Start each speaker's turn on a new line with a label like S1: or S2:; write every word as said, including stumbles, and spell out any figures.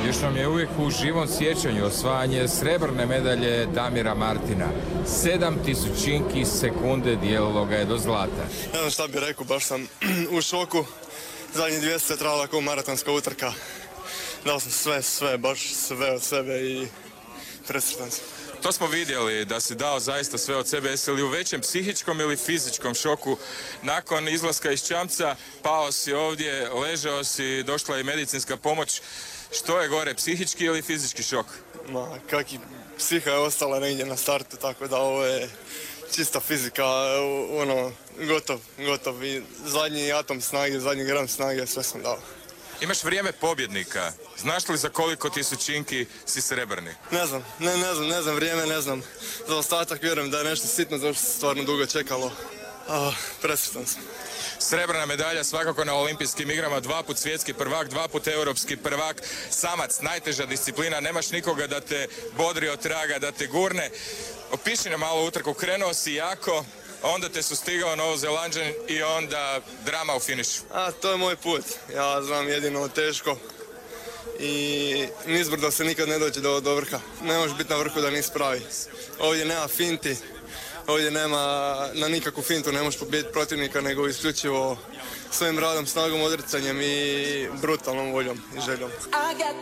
S1: Još nam je uvijek u živom sjećanju osvajanje srebrne medalje Damira Martina. Sedam tisućinki sekunde dijelilo ga je do zlata.
S2: Ne znam šta bih rekao, baš sam u šoku. Zadnji dvjesto je trajala kao maratonska utrka. Dao sam sve, sve, baš sve od sebe i presretan sam.
S3: To smo vidjeli da si dao zaista sve od sebe. Jesi li u većem psihičkom ili fizičkom šoku? Nakon izlaska iz čamca pao si ovdje, ležao si, došla je medicinska pomoć. Što je gore, psihički ili fizički šok?
S2: Ma, kaki psiha je ostala negdje na startu, tako da ovo je čista fizika, ono, gotov, gotov. I zadnji atom snage, zadnji gram snage, sve sam dao.
S3: Imaš vrijeme pobjednika. Znaš li za koliko tisućinki si srebrni?
S2: Ne znam, ne, ne znam, ne znam, vrijeme ne znam. Za ostatak vjerujem da je nešto sitno, zašto se stvarno dugo čekalo. A, presretan sam.
S3: Srebrna medalja svakako na olimpijskim igrama, dva put svjetski prvak, dva put europski prvak, samac, najteža disciplina, nemaš nikoga da te bodri od traga, da te gurne. Opiši nam malo utrku, krenuo si jako, onda te su stigao Novozelanđan i onda drama u finišu.
S2: A, to je moj put. Ja znam jedino teško i nizbrdo se nikad ne dođe do, do vrha. Ne možeš biti na vrhu da nisi pravi. Ovdje nema finti, ovdje nema na nikakvu fintu, ne možeš pobijediti protivnika, nego isključivo svojim radom, snagom, odricanjem i brutalnom voljom i željom.